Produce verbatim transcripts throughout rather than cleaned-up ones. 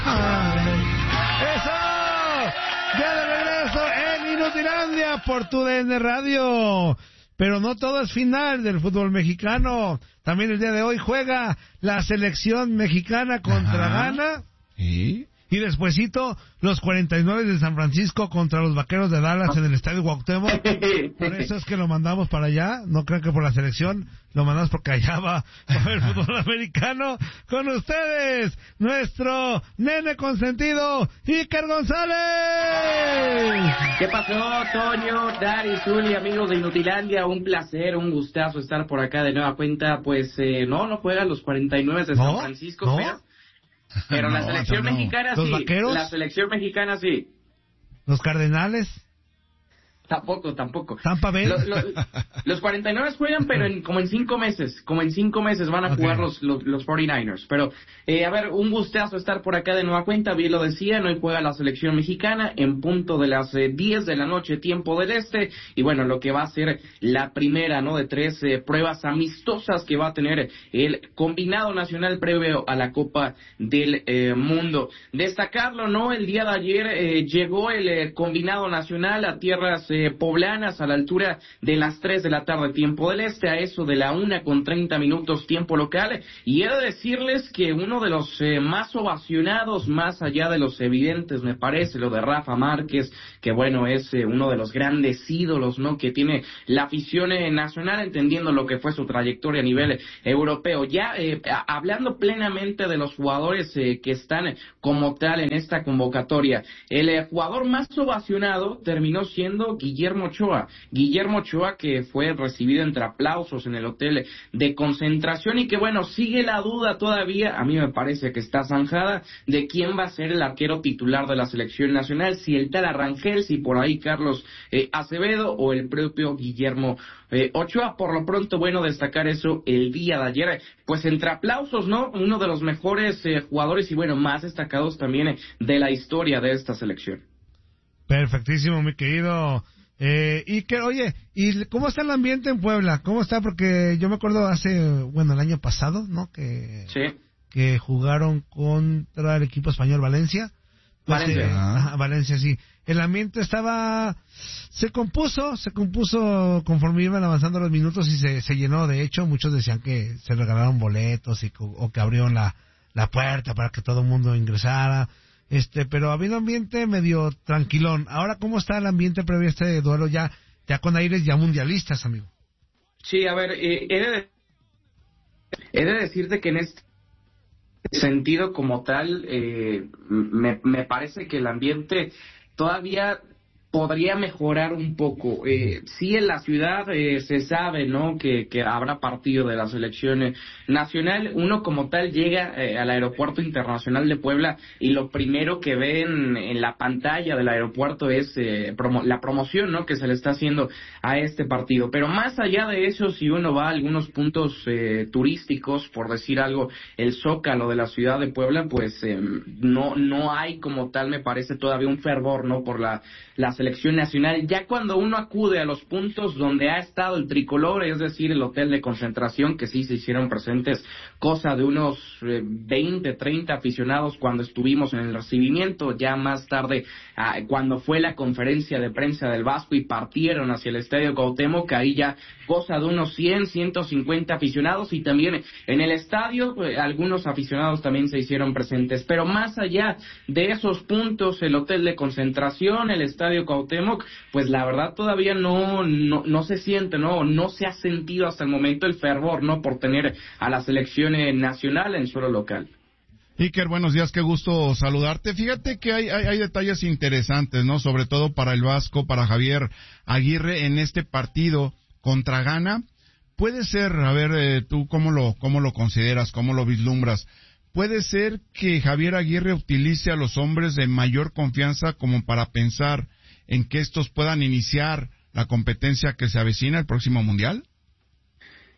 ¡Eso! ¡Ya de regreso en Inutilandia por tu D N Radio! Pero no todo es final del fútbol mexicano. También el día de hoy juega la selección mexicana contra Ajá. Ghana. ¿Y? Y despuesito, los cuarenta y nueve de San Francisco contra los Vaqueros de Dallas en el Estadio Cuauhtémoc. Por eso es que lo mandamos para allá. No crean que por la selección, lo mandamos porque allá va el fútbol americano. Con ustedes, nuestro nene consentido, Iker González. ¿Qué pasó, Toño, Dari, Zuli, amigos de Inutilandia? Un placer, un gustazo estar por acá de nueva cuenta. Pues eh, no, no juegan los cuarenta y nueve de San ¿No? Francisco, ¿No? pero... Pero No, la selección no. mexicana ¿Los sí. vaqueros? La selección mexicana sí. Los Cardenales. Tampoco, tampoco. Tampa Bay. Lo- lo- los cuarenta y nueve juegan, pero en, como en cinco meses. Como en cinco meses van a Ok. jugar los, los, los cuarenta y nueve ers. Pero, eh, a ver, un gustazo estar por acá de nueva cuenta. Bien lo decían, hoy juega la selección mexicana en punto de las eh, diez de la noche, tiempo del este. Y bueno, lo que va a ser la primera, ¿no? De tres eh, pruebas amistosas que va a tener el combinado nacional previo a la Copa del eh, Mundo. Destacarlo, ¿no? El día de ayer eh, llegó el eh, combinado nacional a tierras eh, poblanas a la altura de las tres de la tarde, tiempo del este, a eso de la una con treinta minutos, tiempo local. Y he de decirles que uno de los eh, más ovacionados, más allá de los evidentes, me parece, lo de Rafa Márquez, que bueno, es eh, uno de los grandes ídolos, ¿no? Que tiene la afición eh, nacional, entendiendo lo que fue su trayectoria a nivel eh, europeo. Ya eh, a- hablando plenamente de los jugadores eh, que están eh, como tal en esta convocatoria, el eh, jugador más ovacionado terminó siendo Guillermo Ochoa. Guillermo Ochoa, que fue recibido entre aplausos en el hotel de concentración y que bueno, sigue la duda todavía, a mí me parece que está zanjada, de quién va a ser el arquero titular de la selección nacional, si el tal Arrangel, si por ahí Carlos eh, Acevedo o el propio Guillermo eh, Ochoa. Por lo pronto, bueno, destacar eso el día de ayer, pues entre aplausos, ¿no? Uno de los mejores eh, jugadores y bueno, más destacados también eh, de la historia de esta selección. Perfectísimo, mi querido eh, Iker. Oye, ¿y cómo está el ambiente en Puebla? ¿Cómo está? Porque yo me acuerdo hace, bueno, el año pasado, ¿no? Que, Sí. que jugaron contra el equipo español Valencia. Pues, Valencia. eh, ajá, Valencia, sí. El ambiente estaba, se compuso, se compuso conforme iban avanzando los minutos y se, se llenó. De hecho, muchos decían que se regalaron boletos y, co- o que abrieron la, la puerta para que todo el mundo ingresara. Este, pero había un ambiente medio tranquilón. Ahora, ¿cómo está el ambiente previo a este duelo ya, ya con aires ya mundialistas, amigo? Sí, a ver, eh, he, de, he de decirte que en este sentido como tal, eh, me, me parece que el ambiente todavía podría mejorar un poco. Eh, sí, en la ciudad eh, se sabe, ¿no?, que, que habrá partido de la selección eh, nacional. Uno como tal llega eh, al aeropuerto internacional de Puebla y lo primero que ven en la pantalla del aeropuerto es eh, promo- la promoción, ¿no?, que se le está haciendo a este partido. Pero más allá de eso, si uno va a algunos puntos eh, turísticos, por decir algo, el Zócalo de la ciudad de Puebla, pues eh, no no hay como tal, me parece, todavía un fervor, ¿no?, por la la selección nacional. Ya cuando uno acude a los puntos donde ha estado el tricolor, es decir, el hotel de concentración, que sí se hicieron presentes cosa de unos eh, veinte, treinta aficionados cuando estuvimos en el recibimiento, ya más tarde, ah, cuando fue la conferencia de prensa del Vasco y partieron hacia el Estadio Cuauhtémoc, ahí ya cosa de unos cien, ciento cincuenta aficionados, y también en el estadio eh, algunos aficionados también se hicieron presentes. Pero más allá de esos puntos, el hotel de concentración, el Estadio Cuauhtémoc, pues la verdad todavía no, no, no se siente, no, no se ha sentido hasta el momento el fervor, ¿no?, por tener a la selección eh, nacional en suelo local. Iker, buenos días, qué gusto saludarte. Fíjate que hay, hay, hay detalles interesantes, ¿no? Sobre todo para el Vasco, para Javier Aguirre en este partido contra Ghana. Puede ser, a ver, eh, tú cómo lo, cómo lo consideras, cómo lo vislumbras. Puede ser que Javier Aguirre utilice a los hombres de mayor confianza como para pensar en que estos puedan iniciar la competencia que se avecina el próximo Mundial.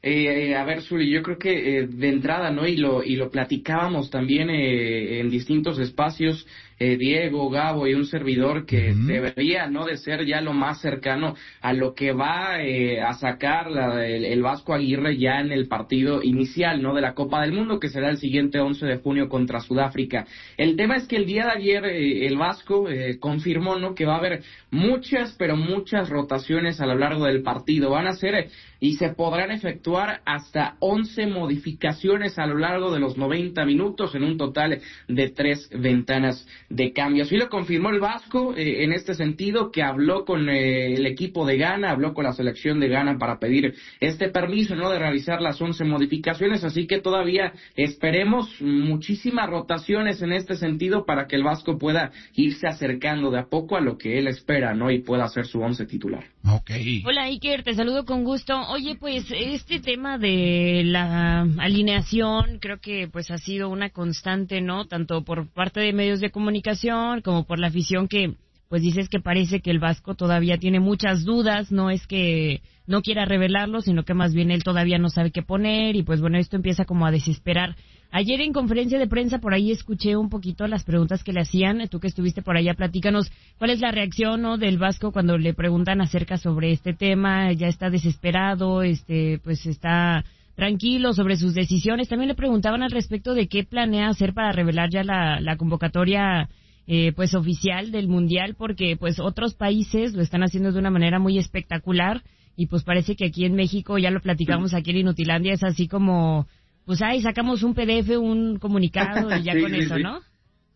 Eh, a ver, Zuli, yo creo que eh, de entrada, ¿no? Y lo y lo platicábamos también eh, en distintos espacios, eh, Diego, Gabo y un servidor, que uh-huh. debería, ¿no?, de ser ya lo más cercano a lo que va eh, a sacar la, el, el Vasco Aguirre ya en el partido inicial, ¿no?, de la Copa del Mundo, que será el siguiente once de junio contra Sudáfrica. El tema es que el día de ayer eh, el Vasco eh, confirmó, ¿no?, que va a haber muchas, pero muchas rotaciones a lo largo del partido. Van a ser eh, y se podrán efectuar hasta once modificaciones a lo largo de los noventa minutos en un total de tres ventanas de cambio. Así lo confirmó el Vasco eh, en este sentido, que habló con eh, el equipo de Ghana, habló con la selección de Ghana para pedir este permiso, ¿no?, de realizar las once modificaciones, así que todavía esperemos muchísimas rotaciones en este sentido para que el Vasco pueda irse acercando de a poco a lo que él espera, ¿no?, y pueda hacer su once titular. Okay. Hola Iker, te saludo con gusto. Oye, pues este tema de la alineación creo que pues ha sido una constante, ¿no?, tanto por parte de medios de comunicación como por la afición, que pues dices que parece que el Vasco todavía tiene muchas dudas, no es que no quiera revelarlo, sino que más bien él todavía no sabe qué poner, y pues bueno, esto empieza como a desesperar. Ayer en conferencia de prensa por ahí escuché un poquito las preguntas que le hacían. Tú que estuviste por allá, platícanos cuál es la reacción, ¿no?, del Vasco cuando le preguntan acerca sobre este tema. Ya está desesperado, este pues está tranquilo sobre sus decisiones. También le preguntaban al respecto de qué planea hacer para revelar ya la, la convocatoria eh, pues oficial del Mundial, porque pues otros países lo están haciendo de una manera muy espectacular, y pues parece que aquí en México, ya lo platicamos aquí en Inutilandia, es así como pues ahí sacamos un P D F, un comunicado y ya sí, con sí, eso, sí. ¿no?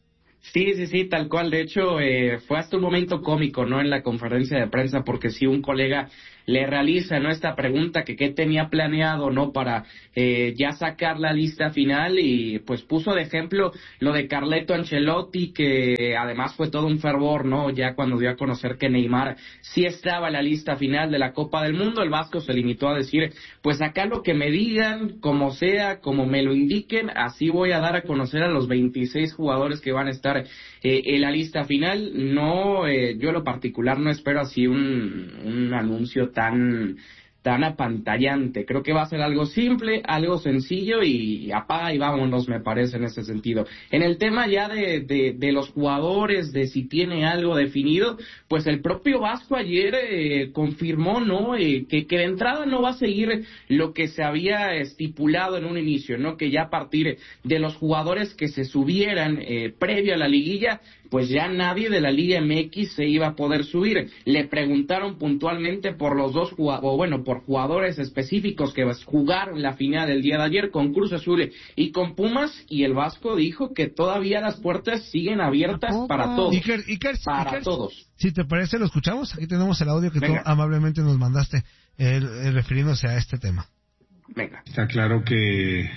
Sí, sí, sí, tal cual. De hecho, eh, fue hasta un momento cómico, ¿no?, en la conferencia de prensa, porque si un colega le realiza, ¿no?, esta pregunta que qué tenía planeado, ¿no?, para eh, ya sacar la lista final, y pues puso de ejemplo lo de Carleto Ancelotti, que además fue todo un fervor, ¿no?, ya cuando dio a conocer que Neymar sí estaba en la lista final de la Copa del Mundo. El Vasco se limitó a decir, pues acá lo que me digan, como sea, como me lo indiquen, así voy a dar a conocer a los veintiséis jugadores que van a estar eh, en la lista final. No, eh, yo en lo particular no espero así un, un anuncio tan tan apantallante. Creo que va a ser algo simple, algo sencillo, y apaga y vámonos, me parece, en ese sentido. En el tema ya de, de, de los jugadores, de si tiene algo definido, pues el propio Vasco ayer eh, confirmó, ¿no?, eh, que, que de entrada no va a seguir lo que se había estipulado en un inicio, ¿no?, que ya a partir de los jugadores que se subieran eh, previo a la liguilla, pues ya nadie de la Liga M X se iba a poder subir. Le preguntaron puntualmente por los dos jugadores, o bueno, por jugadores específicos que jugaron la final el día de ayer con Cruz Azul y con Pumas, y el Vasco dijo que todavía las puertas siguen abiertas para todos. Iker, Iker, para Iker, todos. Si te parece, lo escuchamos. Aquí tenemos el audio que Venga. tú amablemente nos mandaste, eh, eh, refiriéndose a este tema. Venga. Está claro que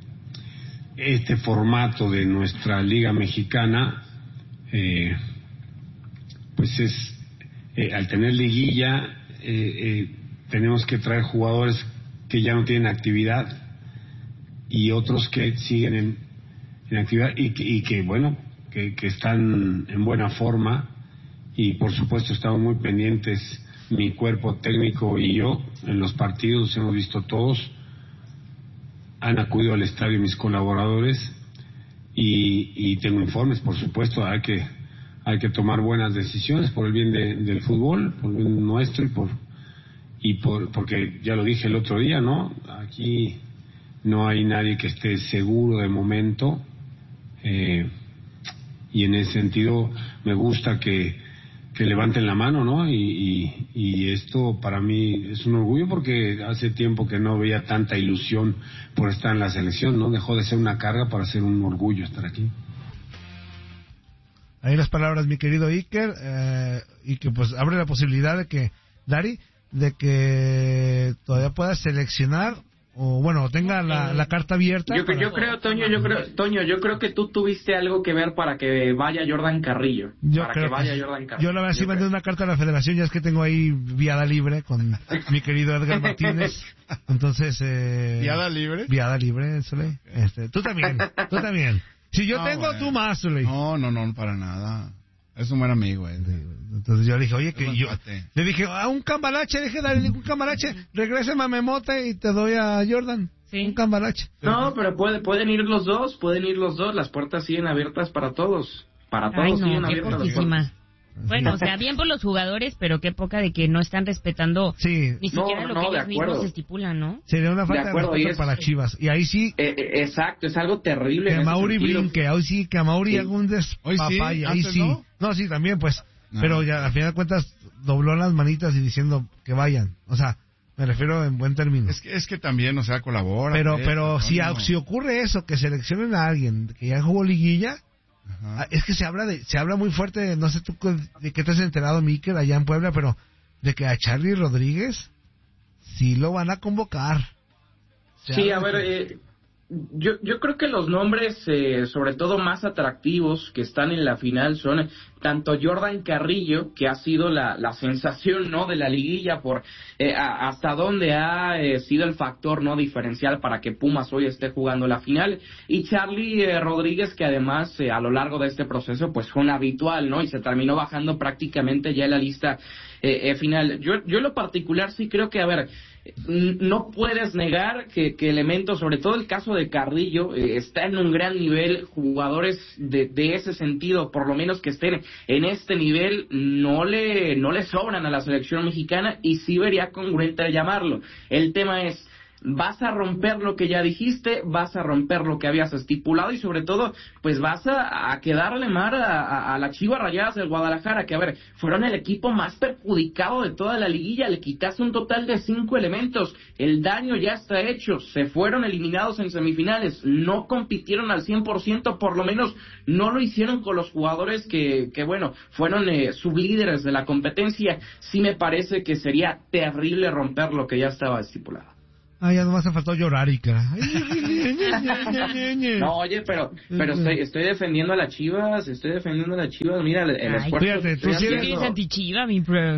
este formato de nuestra Liga Mexicana, eh, pues es, eh, al tener liguilla, eh, eh, tenemos que traer jugadores que ya no tienen actividad y otros que siguen en, en actividad y que, y que bueno, que, que están en buena forma, y por supuesto estamos muy pendientes, mi cuerpo técnico y yo, en los partidos. Hemos visto todos, han acudido al estadio mis colaboradores, y, y tengo informes, por supuesto. Hay que hay que tomar buenas decisiones por el bien de, del fútbol, por el bien nuestro, y por y por porque ya lo dije el otro día, ¿no? Aquí no hay nadie que esté seguro de momento, eh, y en ese sentido me gusta que que levanten la mano, ¿no? Y, y, y esto para mí es un orgullo, porque hace tiempo que no veía tanta ilusión por estar en la selección, ¿no? Dejó de ser una carga para ser un orgullo estar aquí. Ahí las palabras, mi querido Iker, eh, y que pues abre la posibilidad de que, Dari, de que todavía puedas seleccionar, o bueno, tenga la, la carta abierta. Yo, para... yo creo, Toño, yo creo, Toño, yo creo que tú tuviste algo que ver para que vaya Jordan Carrillo. Yo para creo que vaya que Jordan Carrillo. Yo la verdad sí mandé una carta a la Federación, ya es que tengo ahí viada libre con mi querido Edgar Martínez. Entonces, eh... ¿Viada libre? Viada libre, Soleil. Este, tú también, tú también. Si yo no, tengo, bueno. tú más, Soleil. No, no, no, para nada. Es un buen amigo, eh. Entonces yo le dije, oye, Es que buen yo... cuate. Le dije, a un cambalache, dije, dale un cambalache, regréseme a Memote y te doy a Jordan. Sí. Un cambalache. No, pero puede, pueden ir los dos, pueden ir los dos, las puertas siguen abiertas para todos. Para todos Ay, siguen no, qué abiertas las poquísima. puertas. Bueno, o sea, bien por los jugadores, pero qué poca de que no están respetando Sí, ni No, siquiera lo no, que de ellos mismos acuerdo. estipulan, ¿no? sería una falta De de, acuerdo, y respeto es- para Chivas. Y ahí sí, Eh, eh, exacto, es algo terrible. que en ese Mauri sentido. brinque, ahí sí, que Mauri Sí. haga un Hoy sí, despapaya, ahí antes sí. no. No, sí, también, pues. No. Pero ya, al final de cuentas, dobló las manitas y diciendo que vayan. O sea, me refiero en buen término. Es que, es que también, o sea, colabora. Pero, pues, pero si, Antonio. si ocurre eso, que seleccionen a alguien que ya jugó liguilla, Ajá. ah, es que se habla de, se habla muy fuerte, no sé tú cu- de qué te has enterado, Mikel, allá en Puebla, pero de que a Charlie Rodríguez sí lo van a convocar. Se Sí, habla a ver, de- eh, yo, yo creo que los nombres, eh, sobre todo más atractivos que están en la final, son tanto Jordan Carrillo, que ha sido la, la sensación, ¿no?, de la liguilla, por eh, a- hasta dónde ha eh, sido el factor, ¿no?, diferencial para que Pumas hoy esté jugando la final, y Charlie eh, Rodríguez, que además eh, a lo largo de este proceso, pues fue un habitual, ¿no?, y se terminó bajando prácticamente ya en la lista eh, eh, final. Yo, yo en lo particular sí creo que, a ver, no puedes negar que, que elementos, sobre todo el caso de Carrillo, eh, está en un gran nivel. Jugadores de, de ese sentido, por lo menos que estén en este nivel, no le no le sobran a la selección mexicana, y sí vería congruente llamarlo. El tema es, vas a romper lo que ya dijiste, vas a romper lo que habías estipulado, y sobre todo, pues vas a, a quedarle mal a, a, a las Chivas Rayadas del Guadalajara, que a ver, fueron el equipo más perjudicado de toda la liguilla. Le quitaste un total de cinco elementos, el daño ya está hecho, se fueron eliminados en semifinales, no compitieron al cien por ciento, por lo menos no lo hicieron con los jugadores que, que bueno, fueron eh, sublíderes de la competencia. Sí me parece que sería terrible romper lo que ya estaba estipulado. Ah, ya nomás te faltó llorar, y cara. No, oye, pero pero estoy, estoy defendiendo a las Chivas, estoy defendiendo a las Chivas. Mira, el, el Ay, esfuerzo. fíjate, que tú estoy sí eres- ¿Qué haciendo. eres antichiva, mi bro?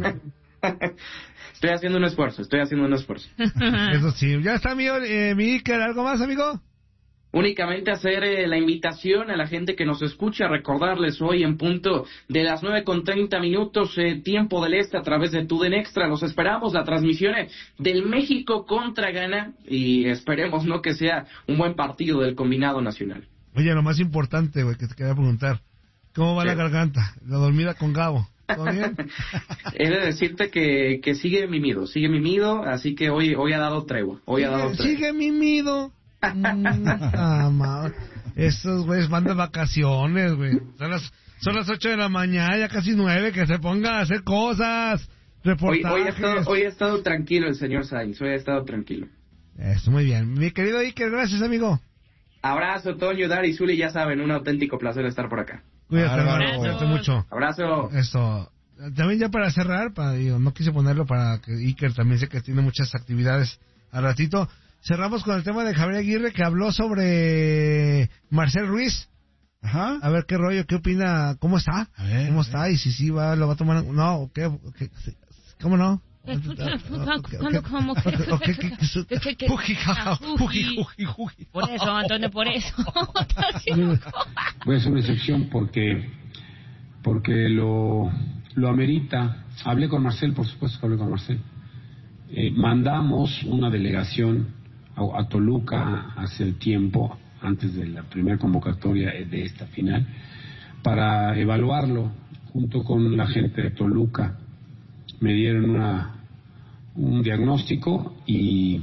Estoy haciendo un esfuerzo, estoy haciendo un esfuerzo. Eso sí. Ya está, amigo, eh, mi Iker, ¿algo más, amigo? Únicamente hacer eh, la invitación a la gente que nos escucha, recordarles hoy en punto de las nueve con treinta minutos, eh, tiempo del este, a través de TUDN Extra. Los esperamos, la transmisión eh, del México contra Ghana, y esperemos no que sea un buen partido del combinado nacional. Oye, lo más importante, güey, que te quería preguntar. ¿Cómo va Sí. la garganta? La dormida con Gabo. ¿Todo bien? He de decirte que, que sigue mimido, sigue mimido, así que hoy hoy ha dado tregua, hoy ha dado sigue, tregua. sigue mimido. Mm, ah, ma- Estos güeyes van de vacaciones, güey. Son las, son las ocho de la mañana, ya casi nueve, que se ponga a hacer cosas, Hoy, reportajes. hoy, ha estado, hoy ha estado tranquilo el señor Sainz, hoy ha estado tranquilo. Eso, muy bien. Mi querido Iker, gracias, amigo. Abrazo, Toño, Dari, Zuli, ya saben, un auténtico placer estar por acá. Cuídate, Bárbaro. hermano, cuídate mucho. Abrazo. Esto, también ya para cerrar, para, digo, no quise ponerlo para que Iker también sé que tiene muchas actividades al ratito. Cerramos con el tema de Javier Aguirre, que habló sobre Marcel Ruiz. Ajá. A ver qué rollo, qué opina, cómo está, A ver, cómo a está, y si sí va, lo va a tomar, no, o qué, o qué, sí, ¿cómo no? ¿Cuándo, cómo, qué? ¿Qué, qué, qué? Juji, jaja, Ah, juji, juji. juji, juji. Por eso, Antonio, por eso. Está haciendo cosas. Voy a hacer una excepción porque porque lo, lo amerita. Hablé con Marcel, por supuesto que hablé con Marcel. Eh, mandamos una delegación a, a Toluca hace el tiempo, antes de la primera convocatoria de esta final, para evaluarlo junto con la gente de Toluca. Me dieron una, un diagnóstico y,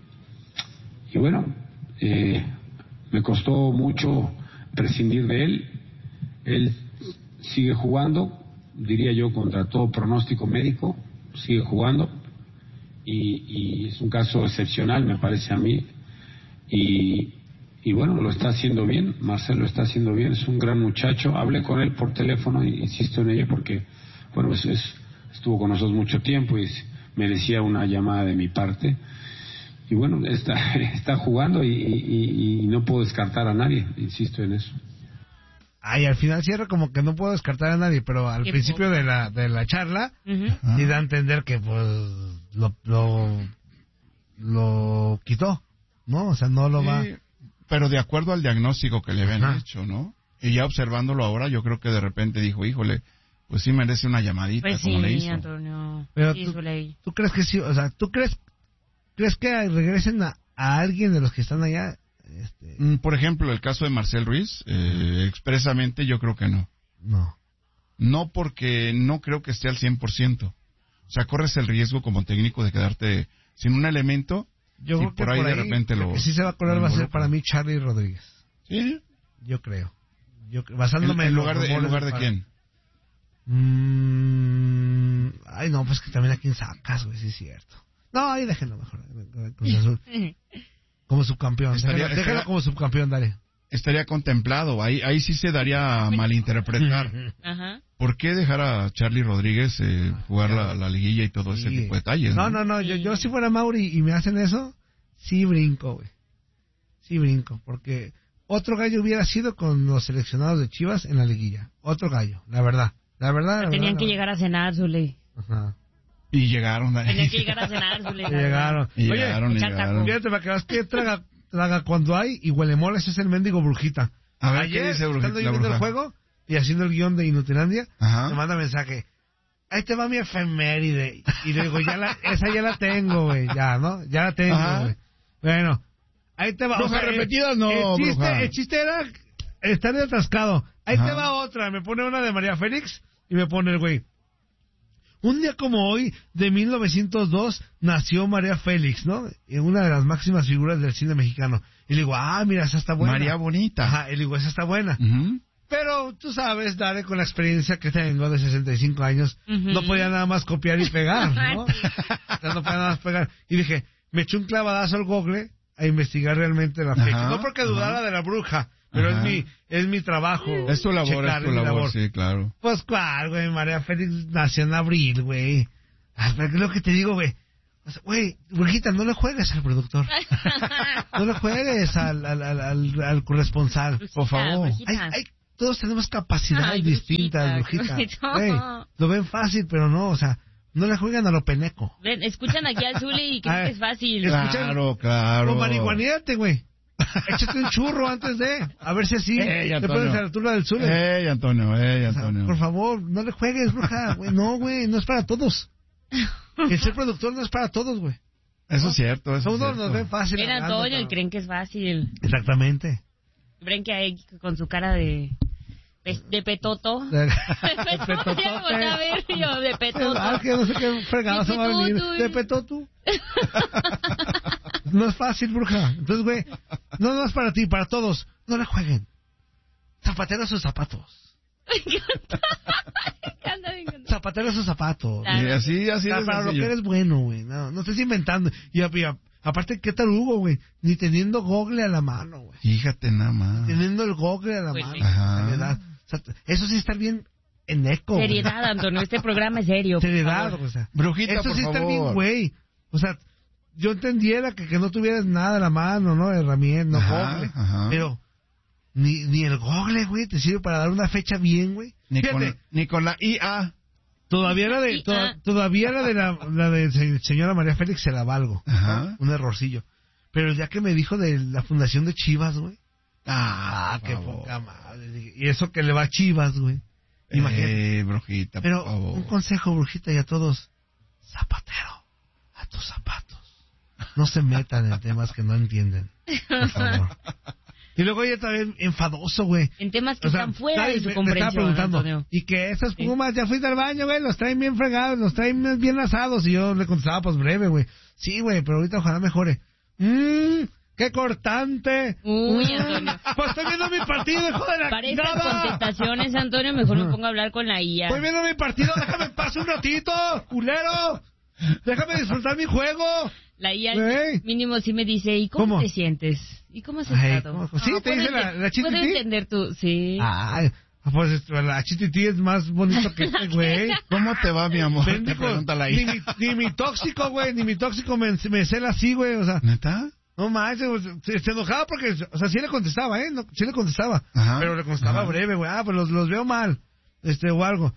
y bueno, eh, me costó mucho prescindir de él. Él sigue jugando, diría yo, contra todo pronóstico médico, sigue jugando, y, y es un caso excepcional, me parece a mí, y, y bueno, lo está haciendo bien, Marcelo lo está haciendo bien, es un gran muchacho. Hablé con él por teléfono, y insisto en ello porque, bueno, pues es, estuvo con nosotros mucho tiempo y merecía una llamada de mi parte. Y bueno, está, está jugando y, y, y no puedo descartar a nadie, insisto en eso. Ay, al final cierra como que no puedo descartar a nadie, pero al Qué principio poco. de la de la charla Ujú. sí da a entender que pues lo lo, lo quitó, ¿no? O sea, no lo va. Sí, pero de acuerdo al diagnóstico que le habían Ajá. hecho, ¿no? Y ya observándolo ahora, yo creo que de repente dijo, híjole, pues sí merece una llamadita, pues como sí, le hizo. Antonio. Pero sí, tú, Zuley. ¿tú crees que sí? O sea, ¿tú crees, crees que regresen a, a alguien de los que están allá? Este... Mm, Por ejemplo, el caso de Marcel Ruiz, eh, expresamente yo creo que no. No. No porque no creo que esté al cien por ciento. O sea, corres el riesgo como técnico de quedarte sin un elemento. Yo y creo que por ahí por de ahí, repente lo lo... que sí se va a colar lo va a ser involucra. para mí Charlie Rodríguez. ¿Sí? Yo creo. Yo, ¿En, basándome en los lugar de, en rumores lugar de para- quién? Mm, ay, no, pues que también a quién sacas, güey, sí es cierto. No, ahí déjenlo mejor. eh, Cruz Azul. Como subcampeón. Estaría- déjenlo, déjenlo estaría- como subcampeón, dale. Estaría contemplado. Ahí, ahí sí se daría a malinterpretar. Ajá. ¿Por qué dejar a Charlie Rodríguez eh, jugar la, la liguilla y todo ese Sí. tipo de detalles? No, no, no, yo, yo si fuera Mauri y me hacen eso, sí brinco, güey. Sí brinco, porque otro gallo hubiera sido con los seleccionados de Chivas en la liguilla. Otro gallo, la verdad. La verdad, la Tenían verdad, que la llegar a cenar, Zuley. verdad. Ajá. Y llegaron. ahí. Tenían que llegar a cenar, Zuley. Y llegaron. Y Oye, llegaron, y echar llegaron. taco. fíjate, para que veas que traga, traga cuando hay y huele moles es el mendigo Brujita. A ver, Ayer, ¿qué dice Brujita, estando yo la viendo el bruja? juego y haciendo el guión de Inutilandia, Ajá. me manda mensaje. Ahí te va mi efeméride. Y le digo, ya la, esa ya la tengo, güey. Ya, ¿no? Ya la tengo, Ajá. güey. Bueno, ahí te va. Bruja, el- repetidas no, el chiste, bruja. el chiste era estar atascado. Ahí Ajá. te va otra. Me pone una de María Félix y me pone el güey. Un día como hoy, de mil novecientos dos, nació María Félix, ¿no? Una de las máximas figuras del cine mexicano. Y le digo, ah, mira, esa está buena. María Bonita. Ajá, y le digo, esa está buena. Ujú. Pero tú sabes, Dare, con la experiencia que tengo de sesenta y cinco años, Ujú. no podía nada más copiar y pegar, ¿no? O sea, no podía nada más pegar. Y dije, me eché un clavadazo al Google a investigar realmente la fecha. Ajá, No porque ajá. dudara de la bruja, pero es Ajá. mi es mi trabajo. Es tu labor, checar, es tu mi labor, sí, claro. Pues cuál, güey, María Félix nació en abril, güey. Ah, pero ¿qué es lo que te digo, güey? O sea, güey, Brujita, no le juegues al productor. No le juegues al, al, al, al, al corresponsal. Por favor. Brujita. Hay, hay, todos tenemos capacidades Ay, distintas, Brujita, Brujita. Brujita. Güey, lo ven fácil, pero no, o sea, no le juegan a lo peneco. Ven, escuchan aquí al Zuley y creen Ay, que es fácil. escuchan- Claro, claro. O marihuaneate, güey. Échate un churro antes de, a ver si así Ey, te Antonio. pones a la altura del sur. Ey, Antonio, ey, O sea, Antonio. por favor, no le juegues, bruja, güey. No, güey, no es para todos. El ser productor no es para todos, güey. Eso es cierto, eso es Todos cierto. nos ven fácil. Ven hablando, Antonio y pero- creen que es fácil. Exactamente. Creen que hay con su cara de... pe- de petoto. De- De de petotote. Ya me volteé a ver yo, de Ah, petoto. que no sé qué fregado se va a venir. Petotu, ¿De petotu? No es fácil, bruja. Entonces, güey, no, no es para ti, para todos. No le jueguen. Zapatero a sus zapatos. Me encanta. Me encanta, me encanta. Zapatero a sus zapatos. Claro. Y así, así O sea, de para lo sencillo. que eres bueno, güey. No, no estés inventando. Y, y a- aparte, ¿qué tal Hugo, güey? Ni teniendo Google a la mano, güey. Fíjate nada más. Teniendo el Google a la Pues mano. sí. Ajá. Seriedad. O sea, eso sí está bien en eco. güey. Seriedad, Antonio. Este programa es serio. por Seriedad, favor. o sea. Brujita, Eso por sí está favor. bien, güey. O sea, yo entendiera que, que no tuvieras nada a la mano, ¿no? Herramienta, no Ajá, Google. ajá. Pero ni, ni el Google, güey, te sirve para dar una fecha bien, güey. Ni Fíjate, con, ni con la I A. todavía la de, Y- toda- ah. todavía la de la, la de se- señora María Félix se la valgo. Ajá. Un errorcillo. Pero ya que me dijo de la fundación de Chivas, güey. Ah, Ah, por qué favor. poca madre. Dije, y eso que le va a Chivas, güey. Imagínate. Eh, brujita, Pero por favor. un consejo, brujita, y a todos. Zapatero, a tus zapatos. No se metan en temas que no entienden. Por favor. Y luego ella también enfadoso, güey. En temas que O sea, están fuera ¿sabes? de su Me- me estaba comprensión, preguntando, Antonio. y que esas pumas, ya fuiste al baño, güey, los traen bien fregados, los traen bien asados. Y yo le contestaba, pues breve, güey. Sí, güey, pero ahorita ojalá mejore. Mmm, qué cortante. Uy, Mm, Antonio. Pues estoy viendo mi partido, hijo de la Para estas chingada. contestaciones, Antonio, mejor me pongo a hablar con la I A. Estoy viendo mi partido, déjame en paz un ratito, culero. Déjame disfrutar mi juego. La I A Güey. mínimo sí me dice, ¿y cómo, ¿Cómo? te sientes? ¿Y cómo has Ay, estado? ¿cómo? Sí, te dice puedo la- ente- la chititi. Puedo entender tú, sí. Ay, pues esto, la chititi es más bonito que este, güey. ¿Cómo te va, mi amor? Te Bendigo, pregunta la ni, I A. mi, ni mi tóxico, güey, ni mi tóxico me, me cela así, güey, o sea, ¿Neta? no manches, güey, se, se enojaba porque, o sea, sí le contestaba, ¿eh? No, sí le contestaba, Ajá, pero le contestaba ajá. breve, güey, ah, pues los, los veo mal, este, o algo.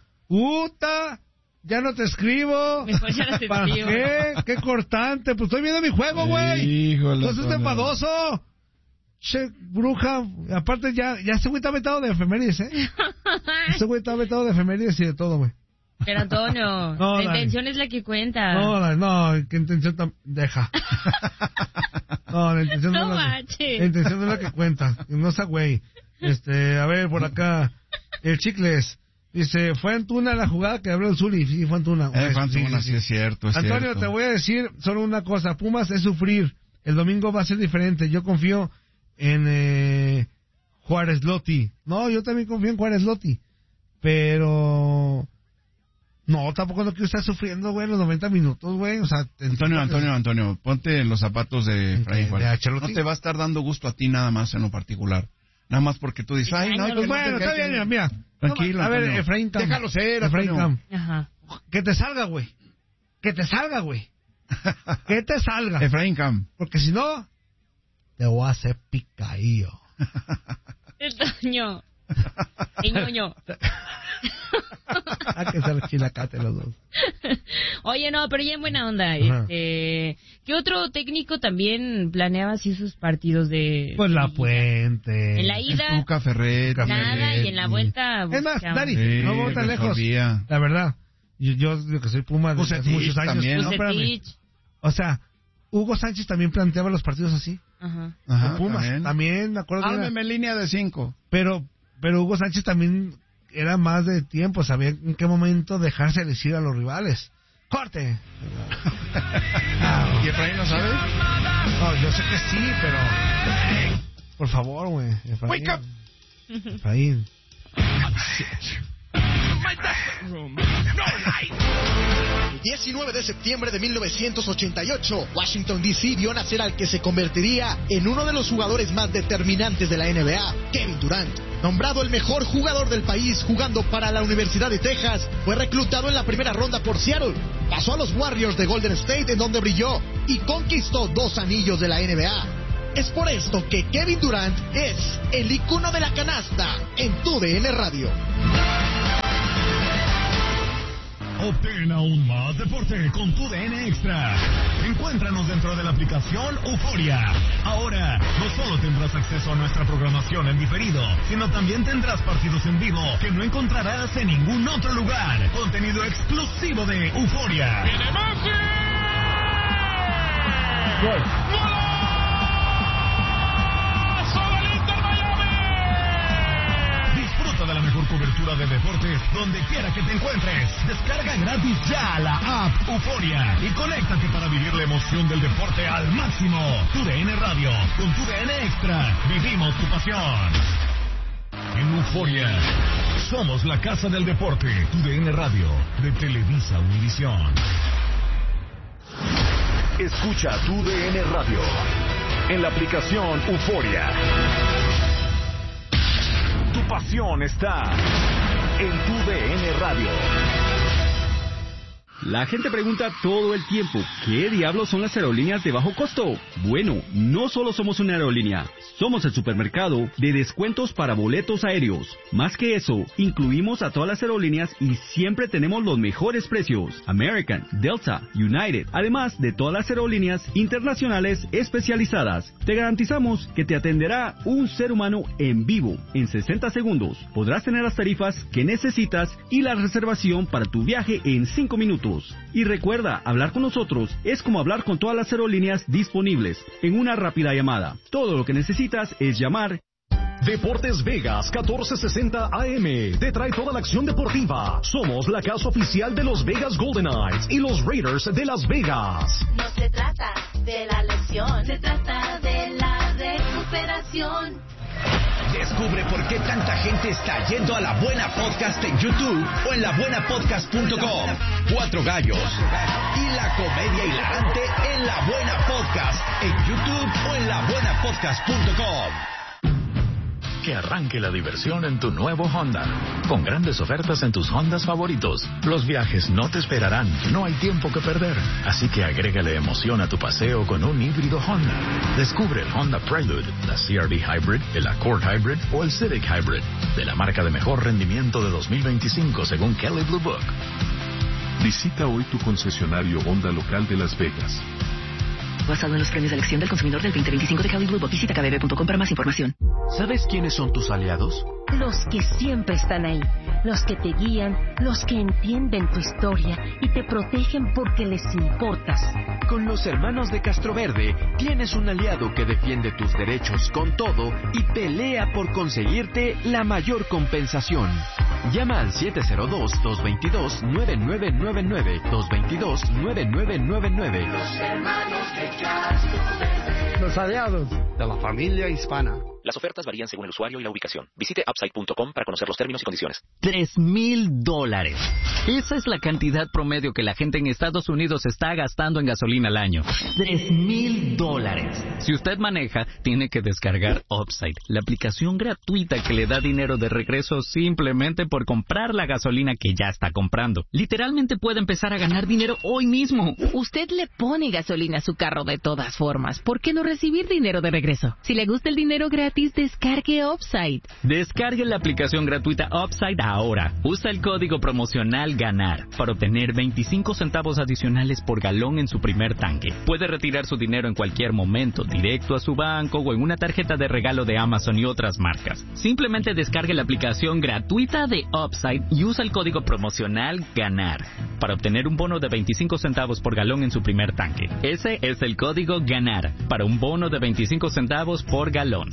¡Uta! Ya no te escribo. Mejor ya no te ¿Para escribo. qué? ¡Qué cortante! Pues estoy viendo mi juego, güey. Híjole. Entonces está Antonio. enfadoso. che, bruja, aparte ya, ya ese güey está vetado de efemérides, ¿eh? Ese güey está vetado de efemérides y de todo, güey. Pero Antonio, no, la Dani. intención es la que cuenta. No, Dani, no, qué intención tan... Deja. No, la intención No no, es la, manches. la intención no es la que cuenta. No sea güey. Este, a ver, por acá, el Chicles. Dice, fue Antuna la jugada que abrió el Zuli. Sí, fue Antuna. Eh, Pues, fue Antuna, sí, sí, sí es cierto, es Antonio, cierto. te voy a decir solo una cosa. Pumas es sufrir. El domingo va a ser diferente. Yo confío en eh, Juárez Lotti. No, yo también confío en Juárez Lotti. Pero... No, tampoco no quiero estar sufriendo, güey, los noventa minutos, güey. O sea, Antonio, Antonio, Antonio, ponte en los zapatos de Efraín de Juárez. Ancelotti. No te va a estar dando gusto a ti nada más en lo particular. Nada más porque tú dices, ay, no, Pues que no bueno, te- está bien, mira, mira. Tranquilo, A ver, Antonio. Efraín Cam. Déjalo ser, Efraín Antonio. Cam. Ajá. Que te salga, güey. Que te salga, güey. Que te salga. Efraín Cam. Porque si no, te voy a hacer picadillo. Antonio. Y ñoño. Hay que ser chilacate los dos. Oye, no, pero ya en buena onda. Ajá. Este, ¿qué otro técnico también planeaba así sus partidos de... Pues la de- puente. En la El ida, Tuca Ferretti. nada, y en la vuelta... Es más, buscamos. Dani, Sí, no voy tan lejos. resolvía. La verdad, yo, yo digo que soy Puma desde hace Bucetich muchos años. también, No, ¿no? espérame. Bucetich. O sea, Hugo Sánchez también planteaba los partidos así. Ajá. Ajá, Con Pumas. también. También, me acuerdo que era- Háblame en línea de cinco. Pero, pero Hugo Sánchez también era más de tiempo, sabía en qué momento dejarse decir a los rivales. ¡Corte! Ah, ¿Y Efraín no sabe? no, yo sé que sí, pero... Por favor, güey. Efraín. Wake up. Efraín. El diecinueve de septiembre de mil novecientos ochenta y ocho, Washington D C vio nacer al que se convertiría en uno de los jugadores más determinantes de la N B A, Kevin Durant. Nombrado el mejor jugador del país jugando para la Universidad de Texas, fue reclutado en la primera ronda por Seattle. Pasó a los Warriors de Golden State, en donde brilló y conquistó dos anillos de la N B A. Es por esto que Kevin Durant es el icono de la canasta en tu D N Radio. Obtén aún más deporte con tu D N Extra. Encuéntranos dentro de la aplicación Euforia. Ahora, no solo tendrás acceso a nuestra programación en diferido, sino también tendrás partidos en vivo que no encontrarás en ningún otro lugar. Contenido exclusivo de Euforia. Disfruta de la mejor cobertura de deportes donde quiera que te encuentres. Descarga gratis ya la app Euforia y conéctate para vivir la emoción del deporte al máximo. Tu D N Radio, con tu D N Extra, vivimos tu pasión. En Euforia, somos la casa del deporte. Tu D N Radio, de Televisa Univisión. Escucha tu D N Radio en la aplicación Euforia. Tu pasión está en tu D N Radio. La gente pregunta todo el tiempo, ¿qué diablos son las aerolíneas de bajo costo? Bueno, no solo somos una aerolínea, somos el supermercado de descuentos para boletos aéreos. Más que eso, incluimos a todas las aerolíneas y siempre tenemos los mejores precios. American, Delta, United, además de todas las aerolíneas internacionales especializadas. Te garantizamos que te atenderá un ser humano en vivo. En sesenta segundos podrás tener las tarifas que necesitas y la reservación para tu viaje en cinco minutos. Y recuerda, hablar con nosotros es como hablar con todas las aerolíneas disponibles en una rápida llamada. Todo lo que necesitas es llamar. Deportes Vegas catorce sesenta A M te trae toda la acción deportiva. Somos la casa oficial de los Vegas Golden Knights y los Raiders de Las Vegas. No se trata de la lesión, se trata de la recuperación. Descubre por qué tanta gente está yendo a La Buena Podcast en YouTube o en la buena podcast punto com. Cuatro gallos y la comedia hilarante en La Buena Podcast en YouTube o en la buena podcast punto com. Que arranque la diversión en tu nuevo Honda. Con grandes ofertas en tus Hondas favoritos. Los viajes no te esperarán, no hay tiempo que perder. Así que agrégale emoción a tu paseo con un híbrido Honda. Descubre el Honda Prelude, la C R V Hybrid, el Accord Hybrid o el Civic Hybrid. De la marca de mejor rendimiento de dos mil veinticinco según Kelley Blue Book. Visita hoy tu concesionario Honda local de Las Vegas. basado en los premios de elección del consumidor del veinte veinticinco de Cali Blue Book. Visita k b b punto com para más información. ¿Sabes quiénes son tus aliados? Los que siempre están ahí, los que te guían, los que entienden tu historia y te protegen porque les importas. Con los hermanos de Castroverde tienes un aliado que defiende tus derechos con todo y pelea por conseguirte la mayor compensación. Llama al siete cero dos, dos dos dos, nueve nueve nueve nueve, dos dos dos, nueve nueve nueve nueve. Los hermanos de Castroverde. Los aliados de la familia hispana. Las ofertas varían según el usuario y la ubicación. Visite upside punto com para conocer los términos y condiciones. Tres mil dólares. Esa es la cantidad promedio que la gente en Estados Unidos está gastando en gasolina al año. Tres mil dólares. Si usted maneja, tiene que descargar Upside, la aplicación gratuita que le da dinero de regreso simplemente por comprar la gasolina que ya está comprando. Literalmente puede empezar a ganar dinero hoy mismo. Usted le pone gasolina a su carro de todas formas. ¿Por qué no recibir dinero de regreso? Si le gusta el dinero gratis, descargue Upside. Descargue la aplicación gratuita Upside ahora. Usa el código promocional GANAR para obtener veinticinco centavos adicionales por galón en su primer tanque. Puede retirar su dinero en cualquier momento, directo a su banco o en una tarjeta de regalo de Amazon y otras marcas. Simplemente descargue la aplicación gratuita de Upside y usa el código promocional GANAR para obtener un bono de veinticinco centavos por galón en su primer tanque. Ese es el código GANAR para un bono de veinticinco centavos por galón.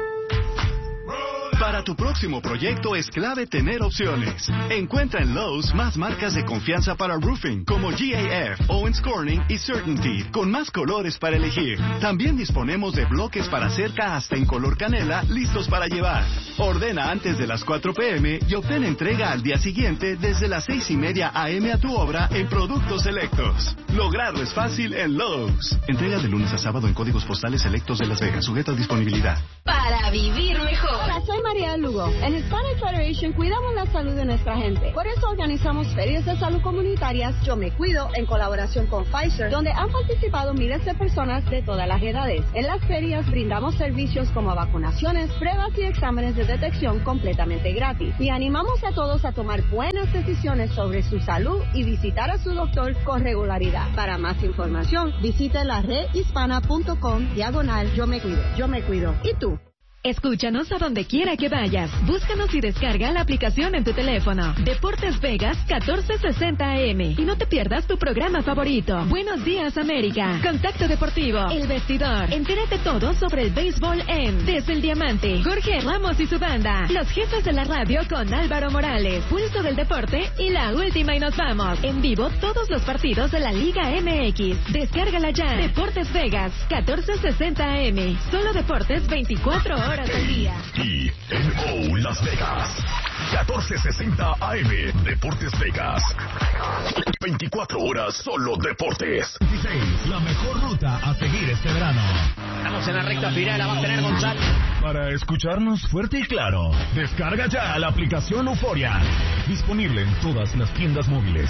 Para tu próximo proyecto es clave tener opciones. Encuentra en Lowe's más marcas de confianza para roofing como G A F, Owens Corning y Certainty, con más colores para elegir. También disponemos de bloques para cerca hasta en color canela, listos para llevar. Ordena antes de las cuatro p m y obtén entrega al día siguiente desde las seis y media a m a tu obra en productos selectos. Lograrlo es fácil en Lowe's. Entrega de lunes a sábado en códigos postales selectos de Las Vegas, sujeta a disponibilidad. Para vivir mejor. Hola, soy María Lugo. En Hispanic Federation cuidamos la salud de nuestra gente. Por eso organizamos ferias de salud comunitarias Yo Me Cuido en colaboración con Pfizer, donde han participado miles de personas de todas las edades. En las ferias brindamos servicios como vacunaciones, pruebas y exámenes de detección completamente gratis. Y animamos a todos a tomar buenas decisiones sobre su salud y visitar a su doctor con regularidad. Para más información, visite la red hispana punto com diagonal Yo Me Cuido. Yo Me Cuido. ¿Y tú? Escúchanos a donde quiera que vayas. Búscanos y descarga la aplicación en tu teléfono. Deportes Vegas catorce sesenta A M. Y no te pierdas tu programa favorito. Buenos días, América. Contacto Deportivo. El Vestidor. Entérate todo sobre el béisbol en Desde el Diamante. Jorge Ramos y su banda. Los jefes de la radio con Álvaro Morales. Pulso del Deporte y la última y nos vamos. En vivo todos los partidos de la Liga M X. Descárgala ya. Deportes Vegas catorce sesenta A M. Solo deportes veinticuatro horas. Y N O Las Vegas, catorce sesenta A M, Deportes Vegas. veinticuatro horas solo deportes. dieciséis, la mejor ruta a seguir este verano. Estamos en la recta final, la va a tener Gonzalo. Para escucharnos fuerte y claro, descarga ya la aplicación Euforia. Disponible en todas las tiendas móviles.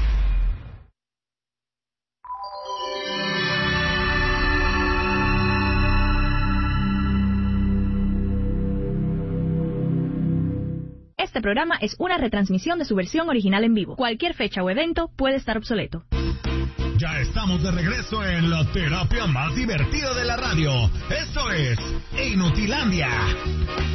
Este programa es una retransmisión de su versión original en vivo. Cualquier fecha o evento puede estar obsoleto. Ya estamos de regreso en la terapia más divertida de la radio. Esto es Inutilandia.